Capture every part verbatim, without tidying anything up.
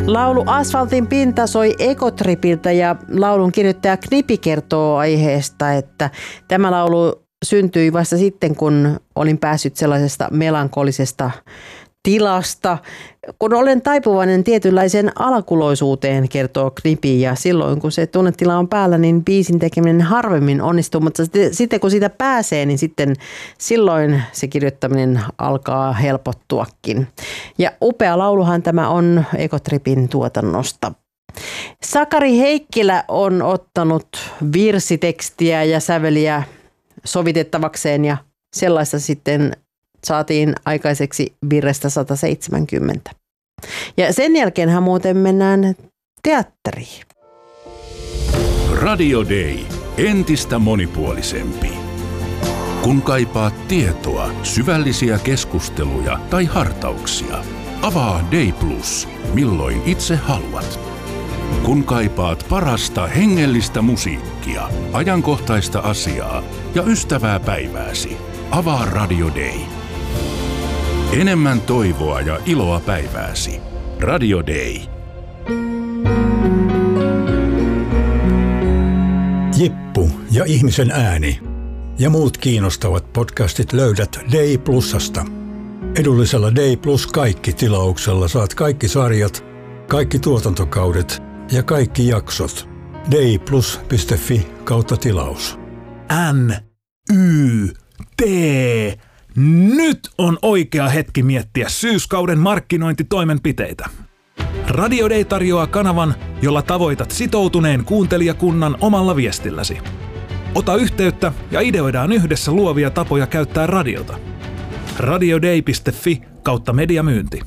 Laulu Asfaltin pinta soi Ekotripiltä ja laulun kirjoittaja Knipi kertoo aiheesta, että tämä laulu syntyi vasta sitten, kun olin päässyt sellaisesta melankolisesta tilasta. Kun olen taipuvainen tietynlaiseen alkuloisuuteen, kertoo Knipi, ja silloin kun se tunnetila on päällä, niin biisin tekeminen harvemmin onnistuu, mutta sitten kun siitä pääsee, niin sitten silloin se kirjoittaminen alkaa helpottuakin. Ja upea lauluhan tämä on Ekotripin tuotannosta. Sakari Heikkilä on ottanut virsitekstiä ja säveliä sovitettavakseen ja sellaista sitten saatiin aikaiseksi virrestä sata seitsemänkymmentä. Ja sen jälkeenhän muuten mennään teatteriin. Radio Day. Entistä monipuolisempi. Kun kaipaat tietoa, syvällisiä keskusteluja tai hartauksia, avaa Day Plus, milloin itse haluat. Kun kaipaat parasta hengellistä musiikkia, ajankohtaista asiaa ja ystävää päivääsi, avaa Radio Day. Enemmän toivoa ja iloa päivääsi. Radio Day. Jippu ja ihmisen ääni ja muut kiinnostavat podcastit löydät Day Plusasta. Edullisella Day Plus kaikki -tilauksella saat kaikki sarjat, kaikki tuotantokaudet ja kaikki jaksot. dayplus piste fi kautta tilaus. N Y T. Nyt on oikea hetki miettiä syyskauden markkinointitoimenpiteitä. Radio Day tarjoaa kanavan, jolla tavoitat sitoutuneen kuuntelijakunnan omalla viestilläsi. Ota yhteyttä ja ideoidaan yhdessä luovia tapoja käyttää radiota. radioday piste fi kautta mediamyynti.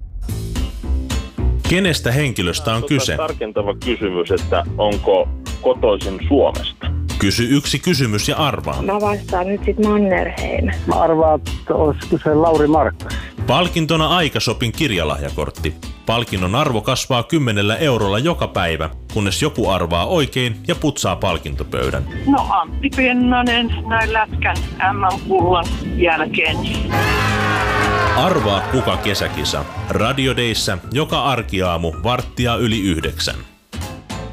Kenestä henkilöstä on kyse? Tarkentava kysymys, että onko kotoisin Suomesta? Kysy yksi kysymys ja arvaa. Mä vastaan nyt sit Mannerheim. Mä arvaan, että olisiko se Lauri Markkas. Palkintona Aikashopin kirjalahjakortti. Palkinnon arvo kasvaa kymmenellä eurolla joka päivä, kunnes joku arvaa oikein ja putsaa palkintopöydän. No Antti Pennanen näin lätkän äm äm-pullan jälkeen. Arvaa kuka kesäkisa. Radio Dayssä joka arkiaamu varttia yli yhdeksän.